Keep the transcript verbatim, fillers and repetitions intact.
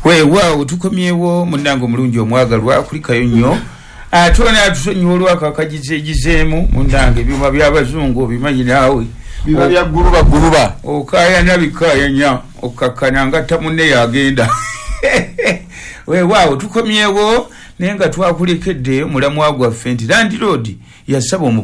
weewaawo tukomyewo munnange omulungi omwagalwa kulikayo nnyo atona atusonyiwa olwaka akagizeegizeemu munnange ebyuma by'abazungu bimanyi naawe biba bya guluba guluba okaayana bikaayanya okakkana ngatta munne yagenda weewaawo tukomyewo naye nga twakulekedde mulamwa gwaffe nti Land Road yasaba